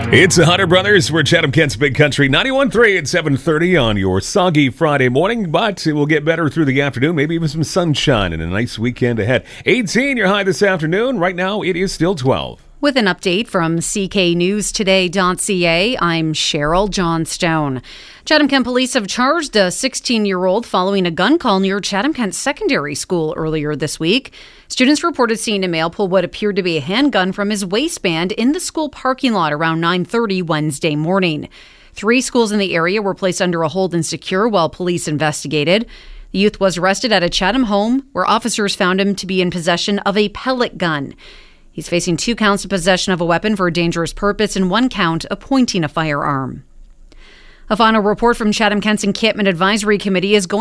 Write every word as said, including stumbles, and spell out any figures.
It's the Hunter Brothers. We're Chatham Kent's Big Country ninety-one point three at seven thirty on your soggy Friday morning, but it will get better through the afternoon, maybe even some sunshine and a nice weekend ahead. eighteen your high this afternoon. Right now it is still twelve. With an update from C K News Today dot C A, I'm Cheryl Johnstone. Chatham Kent police have charged a sixteen-year-old following a gun call near Chatham Kent Secondary School earlier this week. Students reported seeing a male pull what appeared to be a handgun from his waistband in the school parking lot around nine thirty Wednesday morning. Three schools in the area were placed under a hold and secure while police investigated. The youth was arrested at a Chatham home where officers found him to be in possession of a pellet gun. He's facing two counts of possession of a weapon for a dangerous purpose and one count of pointing a firearm. A final report from Chatham Kent's Encampment Advisory Committee is going